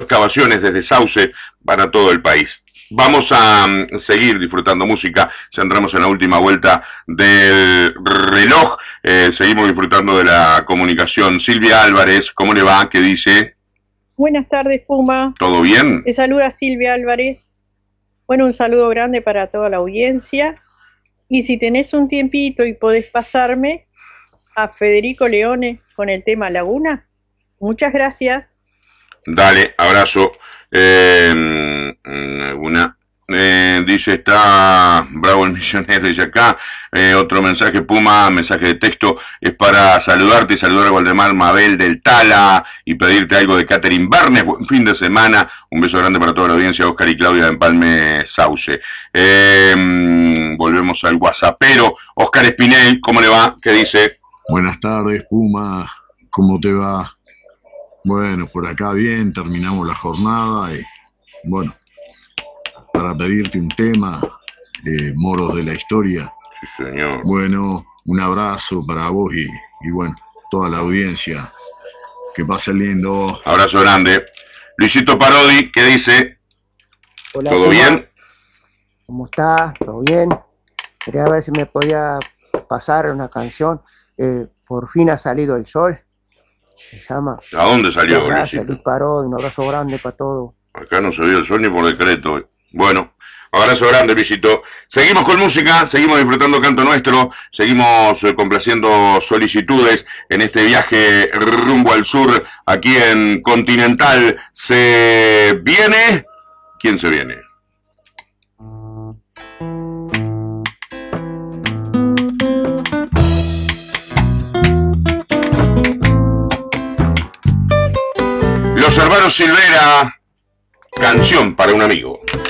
excavaciones desde Sauce para todo el país. Vamos a seguir disfrutando música, ya entramos en la última vuelta del reloj, seguimos disfrutando de la comunicación. Silvia Álvarez, ¿cómo le va? ¿Qué dice? Buenas tardes, Puma. ¿Todo bien? Te saluda Silvia Álvarez. Bueno, un saludo grande para toda la audiencia. Y si tenés un tiempito y podés pasarme a Federico Leone con el tema Laguna, muchas gracias. Dale, abrazo. Dice, está bravo el misionero, dice acá. Otro mensaje, Puma, mensaje de texto, es para saludarte y saludar a Waldemar Mabel del Tala y pedirte algo de Catherine Barnes. Buen fin de semana. Un beso grande para toda la audiencia, Oscar y Claudia de Empalme Sauce. Volvemos al WhatsAppero. Oscar Espinel, ¿cómo le va? ¿Qué dice? Buenas tardes, Puma. ¿Cómo te va? Bueno, por acá bien, terminamos la jornada y bueno, para pedirte un tema, Moros de la Historia. Sí, señor. Bueno, un abrazo para vos y bueno, toda la audiencia. Que pase lindo. Abrazo grande. Luisito Parodi, ¿qué dice? Hola, ¿Todo Puma. bien? ¿Cómo estás? ¿Todo bien? Quería ver si me podía pasar una canción. Por fin ha salido el sol. Se llama. ¿A dónde salió, Gracias, Luisito? Luis Parodi. Un abrazo grande para todos. Acá no se vio el sol ni por decreto. Bueno, abrazo grande, Luisito. Seguimos con música, seguimos disfrutando canto nuestro, seguimos complaciendo solicitudes en este viaje rumbo al sur, aquí en Continental. ¿Se viene? ¿Quién se viene? Los hermanos Silvera, canción para un amigo.